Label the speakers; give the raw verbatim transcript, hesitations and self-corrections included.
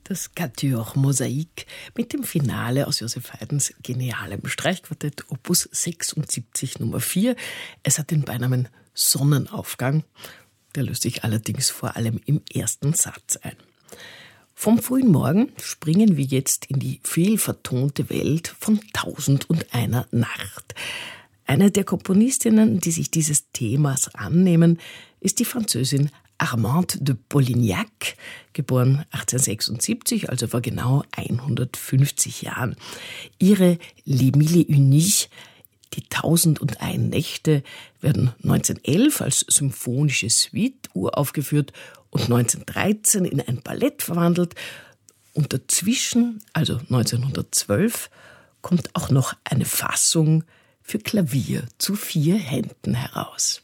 Speaker 1: Das Quatuor Mosaik mit dem Finale aus Joseph Haydns genialem Streichquartett Opus sechsundsiebzig Nummer vier. Es hat den Beinamen Sonnenaufgang. Der löst sich allerdings vor allem im ersten Satz ein. Vom frühen Morgen springen wir jetzt in die viel vertonte Welt von Tausend und einer Nacht. Eine der Komponistinnen, die sich dieses Themas annehmen, ist die Französin Armande de Polignac, geboren achtzehnhundertsechsundsiebzig, also vor genau hundertfünfzig Jahren. Ihre Les Mille et une Nuits, die Tausend und ein Nächte, werden neunzehnhundertelf als symphonische Suite uraufgeführt und neunzehnhundertdreizehn in ein Ballett verwandelt. Und dazwischen, also neunzehnhundertzwölf, kommt auch noch eine Fassung für Klavier zu vier Händen heraus.